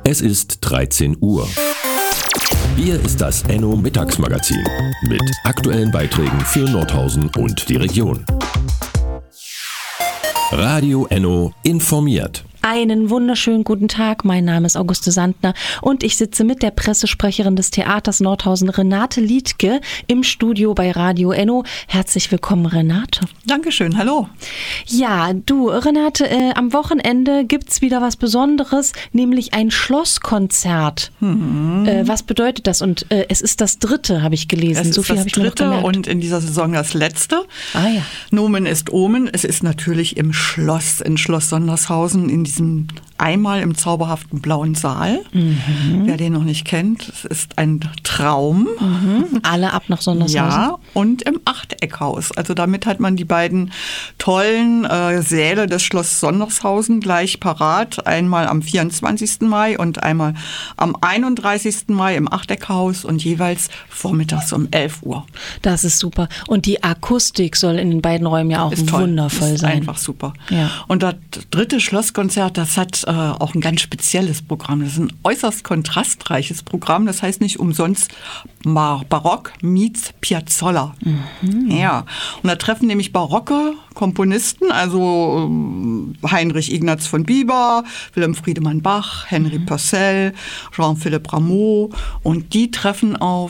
Es ist 13 Uhr. Hier ist das Enno Mittagsmagazin mit aktuellen Beiträgen für Nordhausen und die Region. Radio Enno informiert. Einen wunderschönen guten Tag, mein Name ist Auguste Sandner und ich sitze mit der Pressesprecherin des Theaters Nordhausen, Renate Liedtke, im Studio bei Radio Enno. Herzlich willkommen, Renate. Dankeschön, hallo. Ja, du, Renate, am Wochenende gibt's wieder was Besonderes, nämlich ein Schlosskonzert. Was bedeutet das? Und es ist das dritte, habe ich gelesen. Es ist das dritte und in dieser Saison das letzte. Ah ja. Nomen ist Omen. Es ist natürlich im Schloss, in Schloss Sondershausen, in diesem einmal im zauberhaften blauen Saal. Wer den noch nicht kennt, es ist ein Traum. Alle ab nach Sondershausen. Ja, und im Achteckhaus. Also damit hat man die beiden tollen Säle des Schloss Sondershausen gleich parat. Einmal am 24. Mai und einmal am 31. Mai im Achteckhaus und jeweils vormittags um 11 Uhr. Das ist super. Und die Akustik soll in den beiden Räumen ja auch wundervoll sein. Einfach super. Ja. Und das dritte Schlosskonzert, das hat auch ein ganz spezielles Programm. Das ist ein äußerst kontrastreiches Programm. Das heißt nicht umsonst Barock meets Piazzolla. Ja. Und da treffen nämlich barocke Komponisten, also Heinrich Ignaz von Bieber, Wilhelm Friedemann Bach, Henri Purcell, Jean-Philippe Rameau. Und die treffen auf